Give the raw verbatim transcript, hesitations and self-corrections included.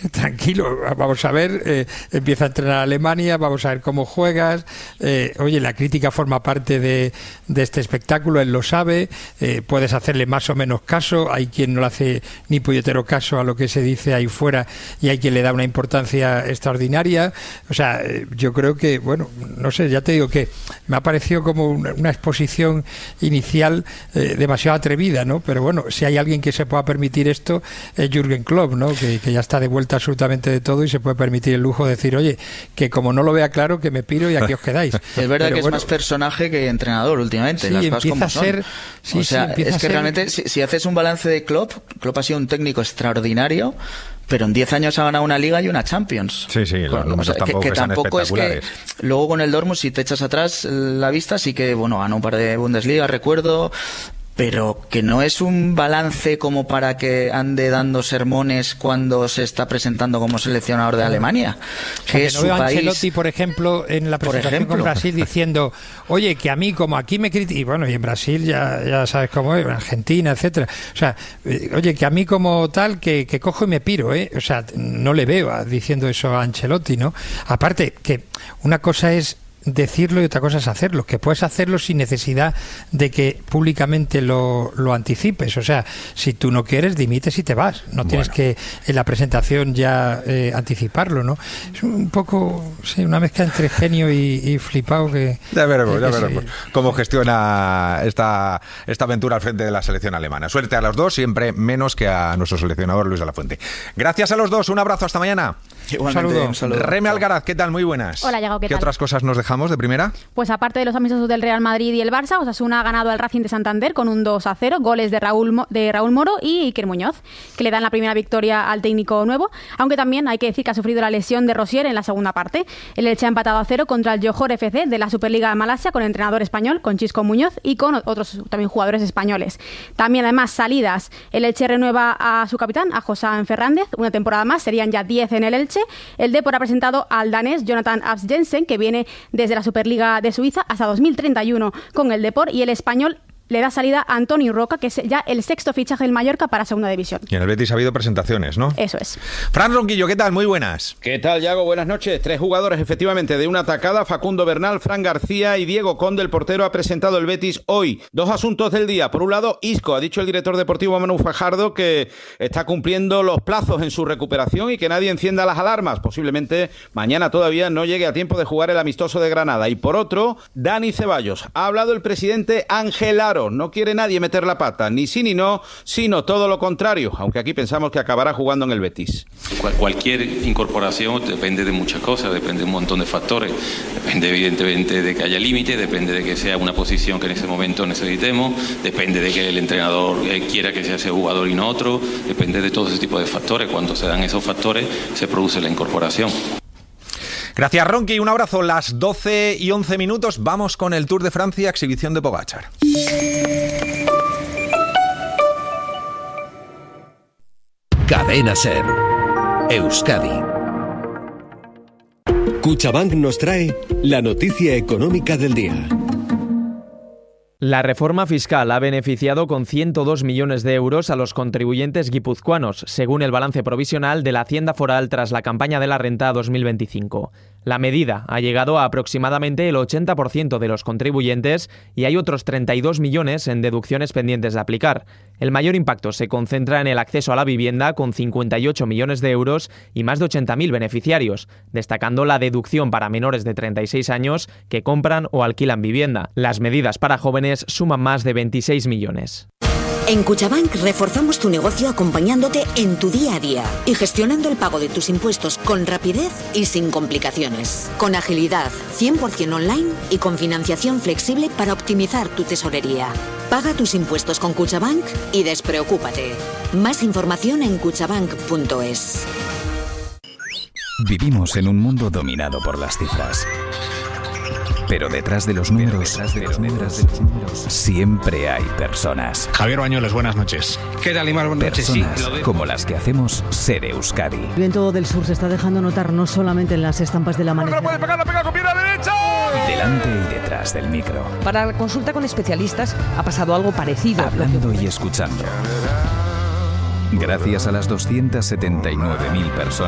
tranquilo, vamos a ver, eh, empieza a entrenar a Alemania, vamos a ver cómo juegas, eh, oye, la crítica forma parte de, de este espectáculo, él lo sabe, eh, puedes hacerle más o menos caso, hay quien no le hace ni puñetero caso a lo que se dice ahí fuera y hay quien le da una importancia extraordinaria, o sea, eh, yo creo que, bueno, no sé, ya te digo que me ha parecido como una, una exposición inicial eh, demasiado atrevida, ¿no? Pero bueno, si hay alguien que se pueda permitir esto es Jürgen Klopp, ¿no? Que, que ya está de vuelta absolutamente de todo y se puede permitir el lujo de decir, oye, que como no lo vea claro, que me piro y aquí os quedáis. Es verdad. Pero que bueno, es más personaje que entrenador últimamente. Sí, las empieza como a ser. Sí, o sea, sí, es que ser... realmente, si, si haces un balance de Klopp, Klopp ha sido un técnico extraordinario. Pero en diez años ha ganado una Liga y una Champions. Sí, sí, los números o sea, tampoco, que, que tampoco es que luego con el Dortmund, si te echas atrás la vista, sí que, bueno, ganó un par de Bundesliga, recuerdo, pero que no es un balance como para que ande dando sermones cuando se está presentando como seleccionador de Alemania. O sea, que, que no veo a Ancelotti, por ejemplo, en la presentación con Brasil diciendo, oye, que a mí como aquí me critican, y bueno, y en Brasil ya, ya sabes cómo es, en Argentina, etcétera. O sea, oye, que a mí como tal, que, que cojo y me piro, ¿eh? O sea, no le veo a, diciendo eso a Ancelotti, ¿no? Aparte, que una cosa es decirlo y otra cosa es hacerlo, que puedes hacerlo sin necesidad de que públicamente lo, lo anticipes, o sea, si tú no quieres, dimites y te vas, no bueno. tienes que en la presentación ya eh, anticiparlo, ¿no? Es un poco, sí, una mezcla entre genio y, y flipado que... Ya veremos, ya veremos cómo gestiona esta, esta aventura al frente de la selección alemana. Suerte a los dos, siempre menos que a nuestro seleccionador Luis de la Fuente. Gracias a los dos, un abrazo, hasta mañana. Un saludo. un saludo. Reme Algaraz, ¿qué tal? Muy buenas. Hola, Yago, ¿qué, ¿Qué tal? otras cosas nos dejamos de primera? Pues aparte de los amistosos del Real Madrid y el Barça, Osasuna ha ganado al Racing de Santander con un dos a cero, goles de Raúl, de Raúl Moro y Iker Muñoz, que le dan la primera victoria al técnico nuevo, aunque también hay que decir que ha sufrido la lesión de Rosier en la segunda parte. El Elche ha empatado a cero contra el Johor F C de la Superliga de Malasia con el entrenador español, con Chisco Muñoz y con otros también jugadores españoles. También además salidas, el Elche renueva a su capitán, a Josán Fernández, una temporada más, serían ya diez en el Elche. El Depor ha presentado al danés Jonathan Abs Jensen, que viene desde la Superliga de Suiza hasta dos mil treinta y uno con el Depor, y el español le da salida a Antonio Roca, que es ya el sexto fichaje del Mallorca para segunda división. Y en el Betis ha habido presentaciones, ¿no? Eso es. Fran Ronquillo, ¿qué tal? Muy buenas. ¿Qué tal, Yago? Buenas noches. Tres jugadores, efectivamente, de una atacada. Facundo Bernal, Fran García y Diego Conde, el portero, ha presentado el Betis hoy. Dos asuntos del día. Por un lado, Isco. Ha dicho el director deportivo Manu Fajardo que está cumpliendo los plazos en su recuperación y que nadie encienda las alarmas. Posiblemente mañana todavía no llegue a tiempo de jugar el amistoso de Granada. Y por otro, Dani Ceballos. Ha hablado el presidente Ángel Aro. No quiere nadie meter la pata, ni sí ni no, sino todo lo contrario, aunque aquí pensamos que acabará jugando en el Betis. Cual, cualquier incorporación depende de muchas cosas, depende de un montón de factores, depende evidentemente de que haya límites, depende de que sea una posición que en ese momento necesitemos, depende de que el entrenador eh, quiera que sea ese jugador y no otro, depende de todo ese tipo de factores. Cuando se dan esos factores se produce la incorporación. Gracias, Ronqui, un abrazo. Las doce y once minutos, vamos con el Tour de Francia, exhibición de Pogačar. Cadena SER, Euskadi. Cuchabank nos trae la noticia económica del día. La reforma fiscal ha beneficiado con ciento dos millones de euros a los contribuyentes guipuzcoanos, según el balance provisional de la Hacienda Foral tras la campaña de la renta dos mil veinticinco. La medida ha llegado a aproximadamente el ochenta por ciento de los contribuyentes y hay otros treinta y dos millones en deducciones pendientes de aplicar. El mayor impacto se concentra en el acceso a la vivienda, con cincuenta y ocho millones de euros y más de ochenta mil beneficiarios, destacando la deducción para menores de treinta y seis años que compran o alquilan vivienda. Las medidas para jóvenes suman más de veintiséis millones. En Cuchabank reforzamos tu negocio acompañándote en tu día a día y gestionando el pago de tus impuestos con rapidez y sin complicaciones. Con agilidad, cien por ciento online y con financiación flexible para optimizar tu tesorería. Paga tus impuestos con Cuchabank y despreocúpate. Más información en cuchabank punto es. Vivimos en un mundo dominado por las cifras. Pero detrás de los números, detrás de los números, siempre hay personas. Javier Bañuelos, buenas noches. ¿Qué tal, Imar? Buenas noches. Personas sí, como las que hacemos Ser Euskadi. El viento del sur se está dejando notar no solamente en las estampas del amanecer. ¡No puede pegar, la pega con pierna derecha! Delante y detrás del micro. Para la consulta con especialistas ha pasado algo parecido. Hablando y escuchando. Gracias a las doscientas setenta y nueve mil personas